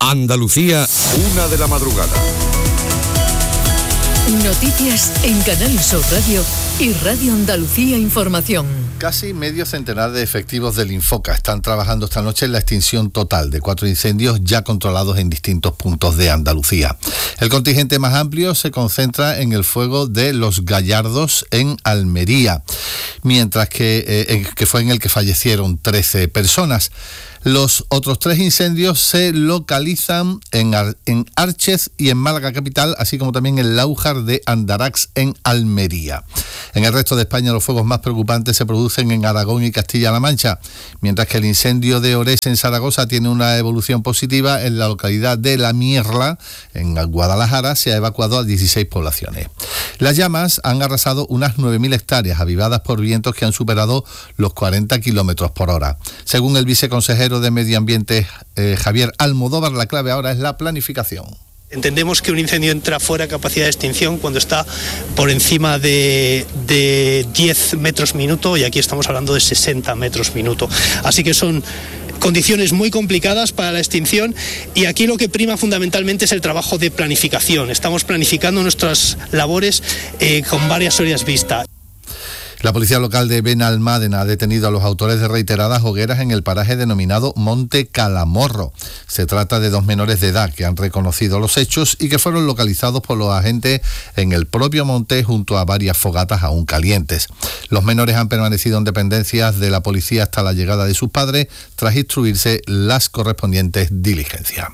Andalucía, 1:00 a.m. Noticias en Canal Sur Radio y Radio Andalucía Información. Casi medio centenar de efectivos del Infoca están trabajando esta noche en la extinción total de 4 incendios ya controlados en distintos puntos de Andalucía. El contingente más amplio se concentra en el fuego de Los Gallardos en Almería, mientras que fue en el que fallecieron 13 personas. Los otros 3 incendios se localizan en Árchez y en Málaga capital, así como también en Láujar de Andarax en Almería. En el resto de España los fuegos más preocupantes se producen en Aragón y Castilla-La Mancha, mientras que el incendio de Orés en Zaragoza tiene una evolución positiva. En la localidad de La Mierla, en Guadalajara, se ha evacuado a 16 poblaciones. Las llamas han arrasado unas 9.000 hectáreas, avivadas por vientos que han superado los 40 kilómetros por hora. Según el viceconsejero de Medio Ambiente, Javier Almodóvar, la clave ahora es la planificación. Entendemos que un incendio entra fuera de capacidad de extinción cuando está por encima de 10 metros minuto, y aquí estamos hablando de 60 metros minuto. Así que son condiciones muy complicadas para la extinción, y aquí lo que prima fundamentalmente es el trabajo de planificación. Estamos planificando nuestras labores con varias horas vista. La policía local de Benalmádena ha detenido a los autores de reiteradas hogueras en el paraje denominado Monte Calamorro. Se trata de 2 menores de edad que han reconocido los hechos y que fueron localizados por los agentes en el propio monte junto a varias fogatas aún calientes. Los menores han permanecido en dependencias de la policía hasta la llegada de sus padres, tras instruirse las correspondientes diligencias.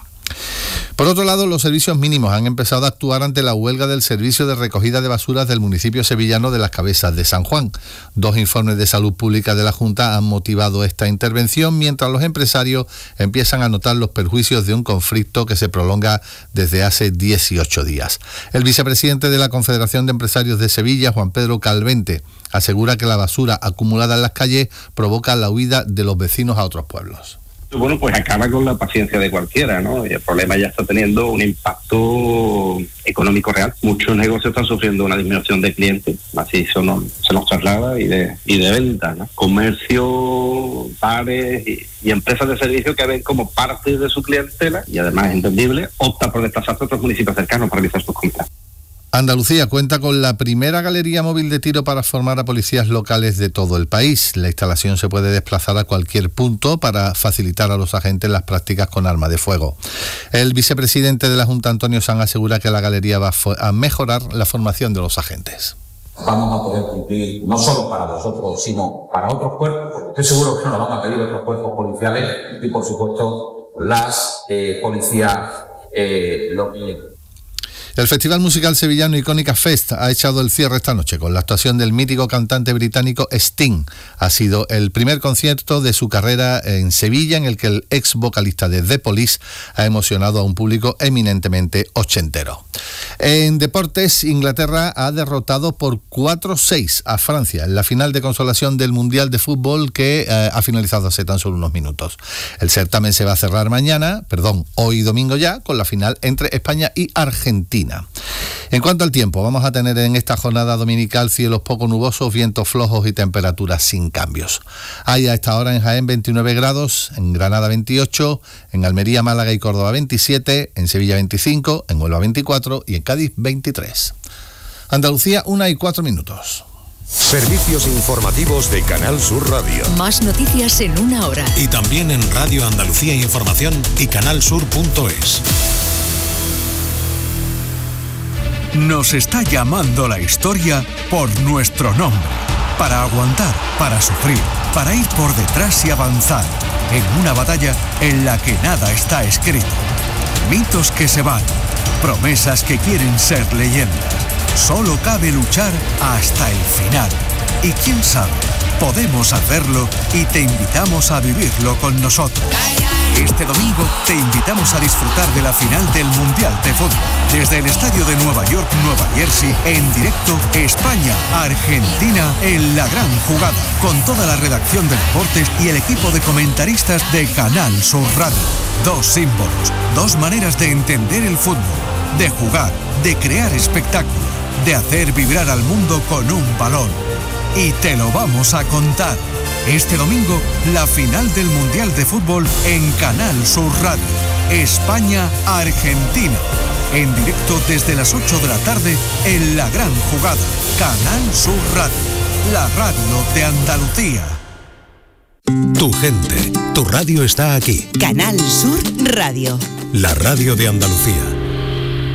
Por otro lado, los servicios mínimos han empezado a actuar ante la huelga del servicio de recogida de basuras del municipio sevillano de Las Cabezas de San Juan. 2 informes de salud pública de la Junta han motivado esta intervención, mientras los empresarios empiezan a notar los perjuicios de un conflicto que se prolonga desde hace 18 días. El vicepresidente de la Confederación de Empresarios de Sevilla, Juan Pedro Calvente, asegura que la basura acumulada en las calles provoca la huida de los vecinos a otros pueblos. Bueno, pues acaba con la paciencia de cualquiera, ¿no? Y el problema ya está teniendo un impacto económico real. Muchos negocios están sufriendo una disminución de clientes, así se nos traslada y de venta, ¿no? Comercio, bares y empresas de servicio que ven como parte de su clientela, y además es entendible, opta por desplazarse a otros municipios cercanos para realizar sus compras. Andalucía cuenta con la primera galería móvil de tiro para formar a policías locales de todo el país. La instalación se puede desplazar a cualquier punto para facilitar a los agentes las prácticas con arma de fuego. El vicepresidente de la Junta, Antonio Sanz, asegura que la galería va a mejorar la formación de los agentes. Vamos a poder cumplir no solo para nosotros, sino para otros cuerpos, porque estoy seguro que nos lo van a pedir otros cuerpos policiales y, por supuesto, las policías locales. El Festival Musical Sevillano Icónica Fest ha echado el cierre esta noche con la actuación del mítico cantante británico Sting. Ha sido el primer concierto de su carrera en Sevilla, en el que el ex vocalista de The Police ha emocionado a un público eminentemente ochentero. En deportes, Inglaterra ha derrotado por 4-6 a Francia en la final de consolación del Mundial de Fútbol, que ha finalizado hace tan solo unos minutos. El certamen se va a cerrar hoy domingo ya, con la final entre España y Argentina. En cuanto al tiempo, vamos a tener en esta jornada dominical cielos poco nubosos, vientos flojos y temperaturas sin cambios. Hay a esta hora en Jaén 29 grados, en Granada 28, en Almería, Málaga y Córdoba 27, en Sevilla 25, en Huelva 24 y en Cádiz 23. Andalucía, 1:04. Servicios informativos de Canal Sur Radio. Más noticias en 1 hora. Y también en Radio Andalucía Información y canalsur.es. Nos está llamando la historia por nuestro nombre. Para aguantar, para sufrir, para ir por detrás y avanzar. En una batalla en la que nada está escrito. Mitos que se van. Promesas que quieren ser leyendas. Solo cabe luchar hasta el final. Y quién sabe, podemos hacerlo y te invitamos a vivirlo con nosotros. Este domingo te invitamos a disfrutar de la final del Mundial de Fútbol. Desde el estadio de Nueva York, Nueva Jersey, en directo, España-Argentina en la gran jugada. Con toda la redacción de deportes y el equipo de comentaristas de Canal Sur Radio. 2 símbolos, 2 maneras de entender el fútbol, de jugar, de crear espectáculo, de hacer vibrar al mundo con un balón. Y te lo vamos a contar. Este domingo, la final del Mundial de Fútbol en Canal Sur Radio. España-Argentina. En directo desde las 8 de la tarde en La Gran Jugada. Canal Sur Radio, la radio de Andalucía. Tu gente, tu radio está aquí. Canal Sur Radio. La radio de Andalucía.